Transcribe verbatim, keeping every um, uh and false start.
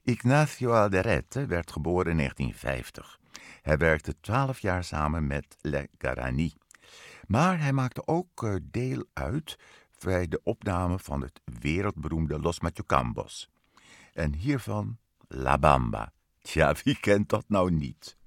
Ignacio Alderete werd geboren in negentien vijftig. Hij werkte twaalf jaar samen met Le Garani. Maar hij maakte ook deel uit bij de opname van het wereldberoemde Los Machucambos. En hiervan La Bamba. Tja, wie kent dat nou niet?